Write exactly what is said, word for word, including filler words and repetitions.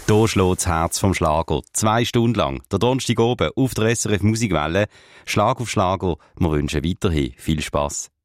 Hier schlägt das Herz vom Schlager. Zwei Stunden lang, der Donnerstag oben, auf der S R F Musikwelle. Schlag auf Schlager. Wir wünschen weiterhin viel Spass.